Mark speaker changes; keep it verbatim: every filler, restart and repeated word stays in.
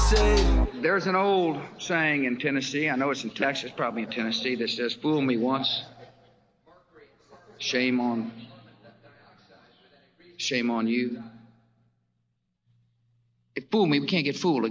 Speaker 1: say.
Speaker 2: There's an old saying in Tennessee, I know it's in Texas, probably in Tennessee, that says, fool me once, shame on, shame on you. If fool me, we can't get fooled